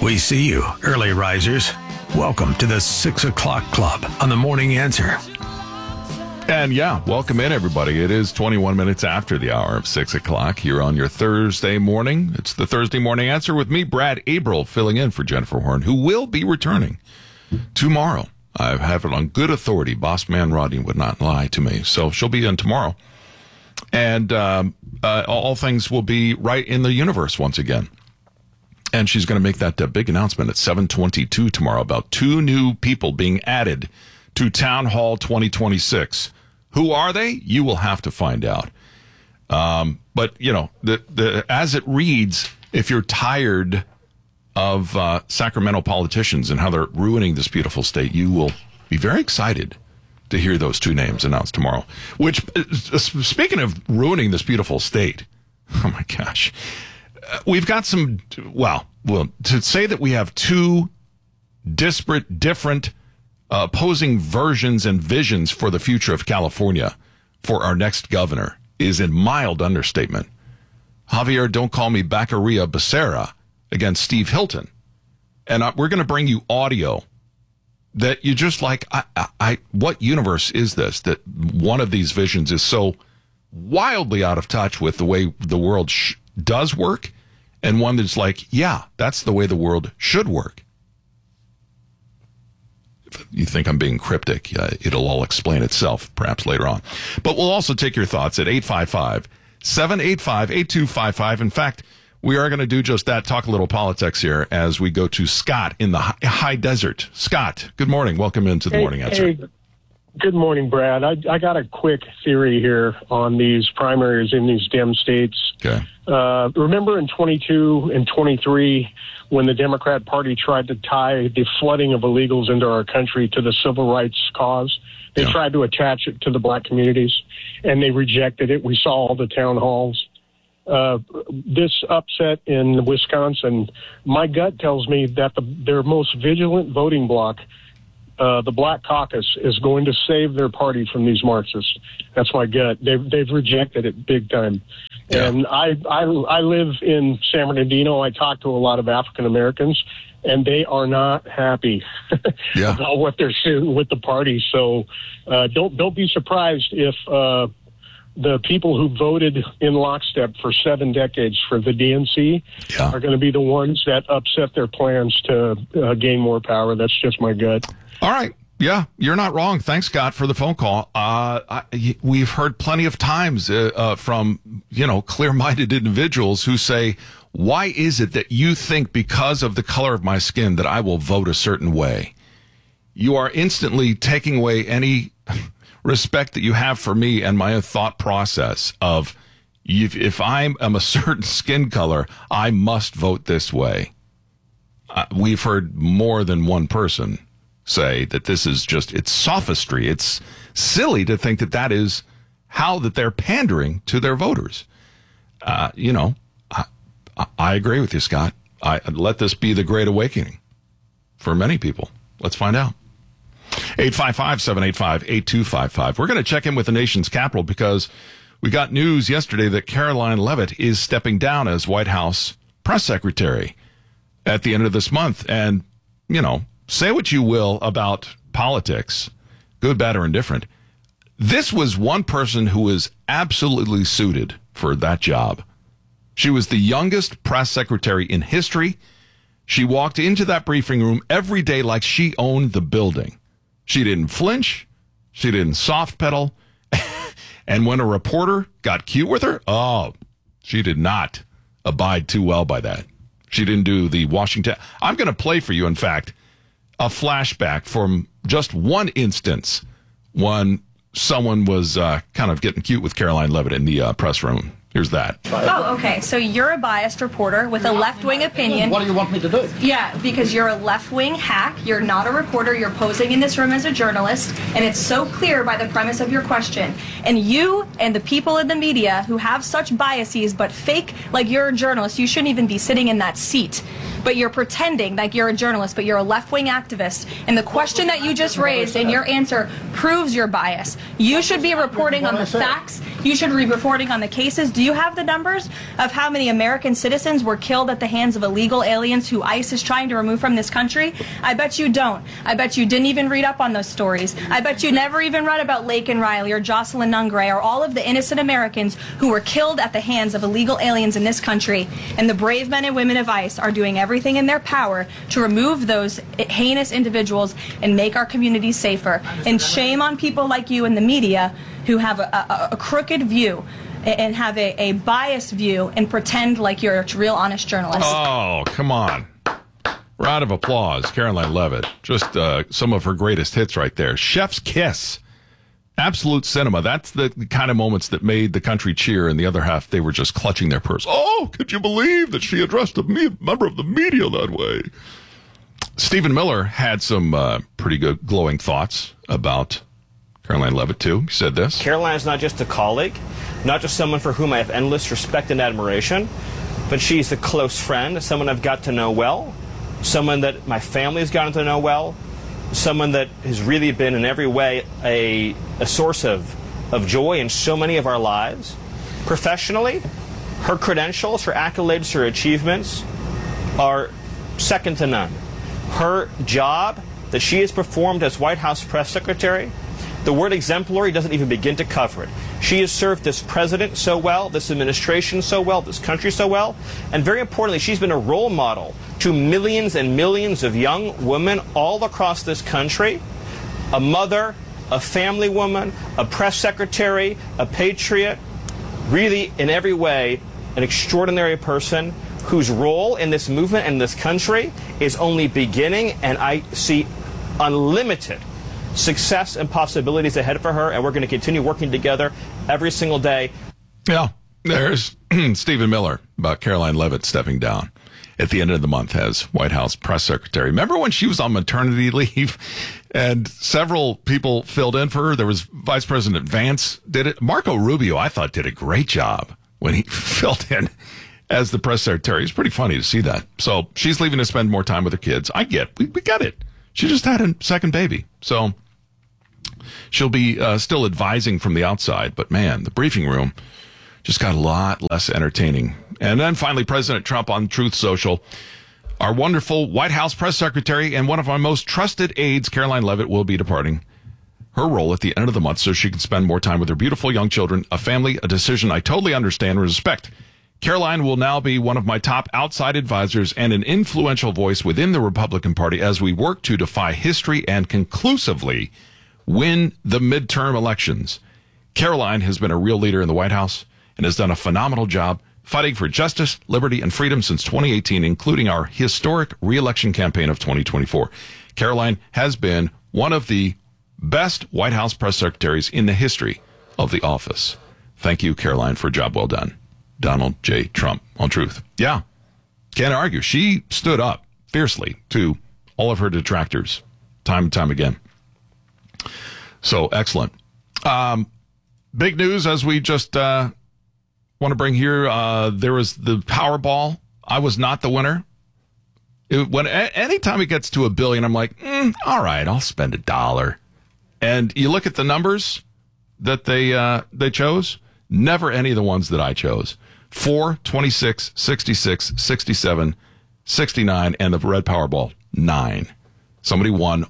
We see you, early risers. Welcome to the 6 o'clock club on the Morning Answer. And welcome in, everybody. It is 21 minutes after the hour of 6 o'clock here on your Thursday morning. It's the Thursday Morning Answer with me, Brad Abril, filling in for Jennifer Horn, who will be returning tomorrow. I have it on good authority. Boss man Rodney would not lie to me. So she'll be in tomorrow. And all things will be right in the universe once again. And she's going to make that big announcement at 7:22 tomorrow about 2 new people being added to Town Hall 2026. Who are they? You will have to find out. But, as it reads, if you're tired of Sacramento politicians and how they're ruining this beautiful state, you will be very excited to hear those 2 names announced tomorrow. Which, speaking of ruining this beautiful state, oh my gosh, we've got some, to say that we have 2 disparate, different, opposing versions and visions for the future of California for our next governor is a mild understatement. Javier Don't Call Me Baccaria Becerra against Steve Hilton. And we're going to bring you audio that you just like, what universe is this? That one of these visions is so wildly out of touch with the way the world does work, and one that's like, that's the way the world should work. If you think I'm being cryptic, it'll all explain itself perhaps later on. But we'll also take your thoughts at 855-785-8255. In fact, we are going to do just that, talk a little politics here as we go to Scott in the high desert. Scott, good morning. Welcome into the Morning Answer. Hey, good morning, Brad. I got a quick theory here on these primaries in these Dem states. Okay. Remember in 22 and 23 when the Democrat Party tried to tie the flooding of illegals into our country to the civil rights cause? They tried to attach it to the black communities, and they rejected it. We saw all the town halls. This upset in Wisconsin, my gut tells me that their most vigilant voting bloc, the Black Caucus, is going to save their party from these Marxists. That's my gut. They've rejected it big time. Yeah. And I live in San Bernardino. I talk to a lot of African Americans, and they are not happy about what they're seeing with the party. So don't be surprised if the people who voted in lockstep for 7 decades for the DNC are going to be the ones that upset their plans to gain more power. That's just my gut. All right. Yeah, you're not wrong. Thanks, Scott, for the phone call. We've heard plenty of times from, clear-minded individuals who say, why is it that you think because of the color of my skin that I will vote a certain way? You are instantly taking away any respect that you have for me and my thought process of if I'm a certain skin color, I must vote this way. We've heard more than one person say that this is just, it's sophistry. It's silly to think that is how that they're pandering to their voters. I agree with you, Scott. Let this be the great awakening for many people. Let's find out. 855-785-8255. We're going to check in with the nation's capital because we got news yesterday that Karoline Leavitt is stepping down as White House press secretary at the end of this month. And, say what you will about politics, good, bad, or indifferent. This was one person who was absolutely suited for that job. She was the youngest press secretary in history. She walked into that briefing room every day like she owned the building. She didn't flinch. She didn't soft pedal. And when a reporter got cute with her, she did not abide too well by that. She didn't do the Washington. I'm going to play for you, in fact, a flashback from just one instance when someone was kind of getting cute with Karoline Leavitt in the press room. Here's that. Oh, okay. So you're a biased reporter with a left-wing opinion. What do you want me to do? Yeah, because you're a left-wing hack. You're not a reporter. You're posing in this room as a journalist. And it's so clear by the premise of your question. And you and the people in the media who have such biases but fake like you're a journalist, you shouldn't even be sitting in that seat. But you're pretending like you're a journalist, but you're a left-wing activist. And the question that you just raised and your answer proves your bias. You should be reporting on the facts You should be reporting on the cases. Do you have the numbers of how many American citizens were killed at the hands of illegal aliens who ICE is trying to remove from this country? I bet you don't. I bet you didn't even read up on those stories. I bet you never even read about Laken Riley or Jocelyn Nungray or all of the innocent Americans who were killed at the hands of illegal aliens in this country. And the brave men and women of ICE are doing everything in their power to remove those heinous individuals and make our communities safer. And shame on people like you in the media who have a crooked view and have a biased view and pretend like you're a real honest journalist. Oh, come on. Round of applause, Caroline Levitt. Just some of her greatest hits right there. Chef's Kiss. Absolute cinema. That's the kind of moments that made the country cheer, and the other half, they were just clutching their purse. Oh, could you believe that she addressed a member of the media that way? Stephen Miller had some pretty good glowing thoughts about Caroline Levitt, too. He said this. Caroline is not just a colleague, not just someone for whom I have endless respect and admiration, but she's a close friend, someone I've got to know well, someone that my family has gotten to know well, someone that has really been in every way a source of joy in so many of our lives. Professionally, her credentials, her accolades, her achievements are second to none. Her job that she has performed as White House press secretary, the word exemplary doesn't even begin to cover it. She has served this president so well, this administration so well, this country so well, and very importantly, she's been a role model to millions and millions of young women all across this country. A mother, a family woman, a press secretary, a patriot, really in every way an extraordinary person whose role in this movement and this country is only beginning, and I see unlimited success and possibilities ahead for her, and we're going to continue working together every single day. Yeah, there's Stephen Miller about Caroline Levitt stepping down at the end of the month as White House press secretary. Remember when she was on maternity leave and several people filled in for her? There was Vice President Vance did it. Marco Rubio, I thought, did a great job when he filled in as the press secretary. It's pretty funny to see that. So she's leaving to spend more time with her kids. I get, we got it. She just had a second baby. So she'll be still advising from the outside. But man, the briefing room just got a lot less entertaining. And then finally, President Trump on Truth Social. Our wonderful White House press secretary and one of our most trusted aides, Caroline Levitt, will be departing her role at the end of the month so she can spend more time with her beautiful young children, a family, a decision I totally understand and respect. Caroline will now be one of my top outside advisors and an influential voice within the Republican Party as we work to defy history and conclusively win the midterm elections. Caroline has been a real leader in the White House and has done a phenomenal job fighting for justice, liberty, and freedom since 2018, including our historic re-election campaign of 2024. Caroline has been one of the best White House press secretaries in the history of the office. Thank you, Caroline, for a job well done. Donald J. Trump on Truth. Yeah, can't argue. She stood up fiercely to all of her detractors time and time again. So, excellent. Big news as we just want to bring here. There was the Powerball. I was not the winner. Anytime it gets to $1 billion, I'm like, all right, I'll spend $1. And you look at the numbers that they chose. Never any of the ones that I chose. 4, 26, 66, 67, 69, and the red Powerball, 9. Somebody won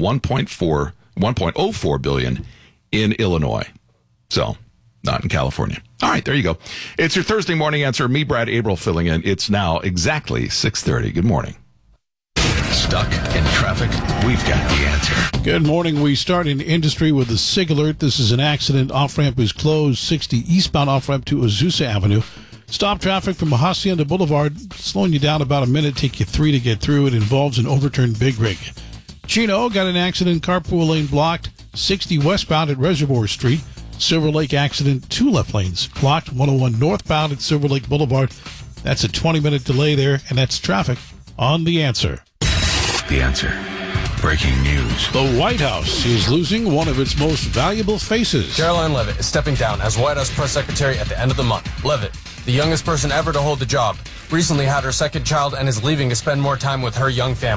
$1.04 billion in Illinois. So, not in California. All right, there you go. It's your Thursday morning answer. Me, Brad Abril, filling in. It's now exactly 6:30. Good morning. Stuck in traffic? We've got the answer. Good morning. We start in industry with a SIG alert. This is an accident. Off-ramp is closed. 60 eastbound off-ramp to Azusa Avenue. Stop traffic from Hacienda Boulevard. Slowing you down about a minute. Take you 3 to get through. It involves an overturned big rig. Chino got an accident. Carpool lane blocked. 60 westbound at Reservoir Street. Silver Lake accident. 2 left lanes blocked. 101 northbound at Silver Lake Boulevard. That's a 20-minute delay there, and that's traffic on The Answer. The Answer. Breaking news. The White House is losing one of its most valuable faces. Caroline Levitt is stepping down as White House press secretary at the end of the month. Levitt, the youngest person ever to hold the job, recently had her second child and is leaving to spend more time with her young family.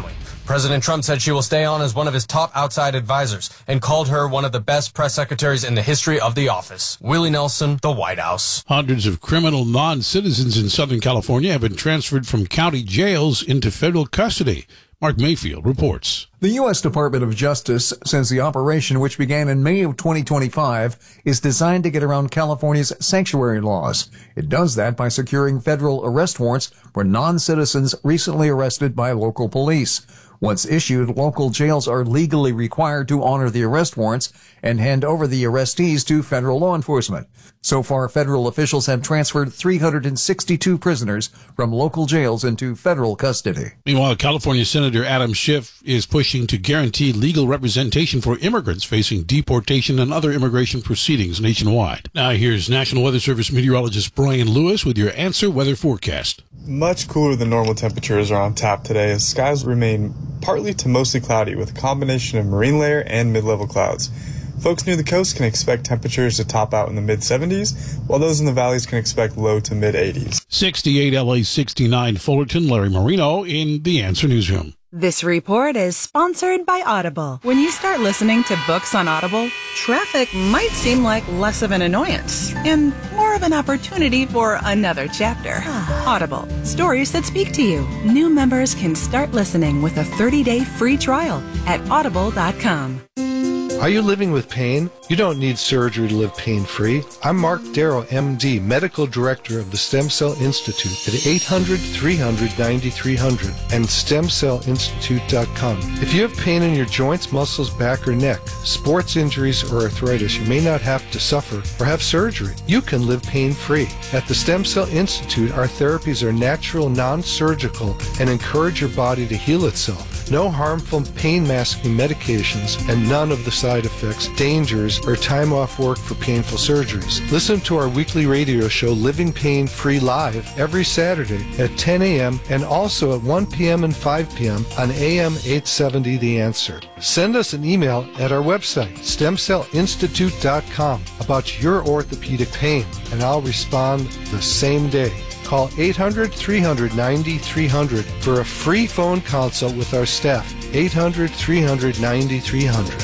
President Trump said she will stay on as one of his top outside advisors and called her one of the best press secretaries in the history of the office. Willie Nelson, the White House. Hundreds of criminal non-citizens in Southern California have been transferred from county jails into federal custody. Mark Mayfield reports. The U.S. Department of Justice says the operation, which began in May of 2025, is designed to get around California's sanctuary laws. It does that by securing federal arrest warrants for non-citizens recently arrested by local police. Once issued, local jails are legally required to honor the arrest warrants and hand over the arrestees to federal law enforcement. So far, federal officials have transferred 362 prisoners from local jails into federal custody. Meanwhile, California Senator Adam Schiff is pushing to guarantee legal representation for immigrants facing deportation and other immigration proceedings nationwide. Now here's National Weather Service meteorologist Brian Lewis with your Answer Weather forecast. Much cooler than normal temperatures are on tap today as skies remain partly to mostly cloudy with a combination of marine layer and mid-level clouds. Folks near the coast can expect temperatures to top out in the mid-70s, while those in the valleys can expect low to mid-80s. 68 LA, 69 Fullerton. Larry Marino in the Answer Newsroom. This report is sponsored by Audible. When you start listening to books on Audible, traffic might seem like less of an annoyance and more of an opportunity for another chapter. Audible, stories that speak to you. New members can start listening with a 30-day free trial at audible.com. Are you living with pain? You don't need surgery to live pain-free. I'm Mark Darrow, MD, Medical Director of the Stem Cell Institute at 800-300-9300 and stemcellinstitute.com. If you have pain in your joints, muscles, back, or neck, sports injuries, or arthritis, you may not have to suffer or have surgery. You can live pain-free. At the Stem Cell Institute, our therapies are natural, non-surgical, and encourage your body to heal itself. No harmful pain-masking medications and none of the side effects, dangers, or time off work for painful surgeries. Listen to our weekly radio show, Living Pain Free Live, every Saturday at 10 a.m. and also at 1 p.m. and 5 p.m. on AM 870 The Answer. Send us an email at our website, stemcellinstitute.com, about your orthopedic pain, and I'll respond the same day. Call 800-300-9300 for a free phone consult with our staff. 800-300-9300.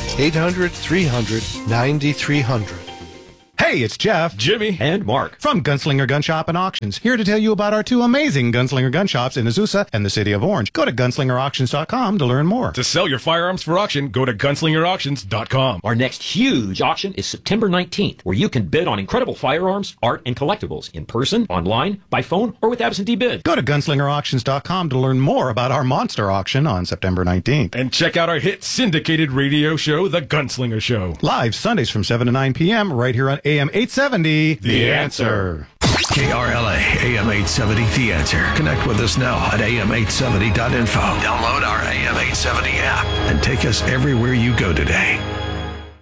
800-300-9300. Hey, it's Jeff, Jimmy, and Mark from Gunslinger Gun Shop and Auctions, here to tell you about our two amazing Gunslinger Gun Shops in Azusa and the city of Orange. Go to gunslingerauctions.com to learn more. To sell your firearms for auction, go to gunslingerauctions.com. Our next huge auction is September 19th, where you can bid on incredible firearms, art, and collectibles in person, online, by phone, or with absentee bid. Go to gunslingerauctions.com to learn more about our monster auction on September 19th. And check out our hit syndicated radio show, The Gunslinger Show. Live Sundays from 7 to 9 p.m. right here on AM 870, The Answer. KRLA, AM 870, The Answer. Connect with us now at am870.info. Download our AM 870 app and take us everywhere you go today.